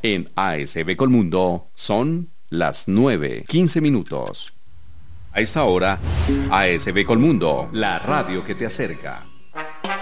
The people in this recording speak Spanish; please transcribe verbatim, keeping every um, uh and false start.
En A S B Colmundo son las nueve, quince minutos. A esta hora, A S B Colmundo, la radio que te acerca.